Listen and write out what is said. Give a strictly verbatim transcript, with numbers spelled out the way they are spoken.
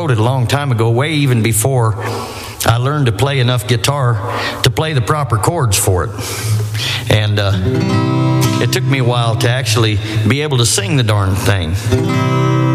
wrote it a long time ago, way even before I learned to play enough guitar to play the proper chords for it. And uh, it took me a while to actually be able to sing the darn thing.